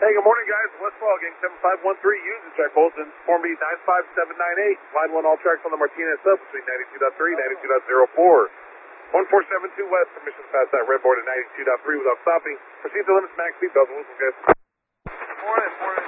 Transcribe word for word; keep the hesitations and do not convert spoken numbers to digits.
Hey, good morning, guys. Westfall, gang seven five one three, use the check Bolton, Form B nine five seven nine eight, line one all tracks on the Martinez sub between ninety-two point three and ninety-two point zero four. one four seven two west, permission to pass that red board at ninety-two point three without stopping. Proceed to limits, max speed, bells and whistles, guys. Morning, morning.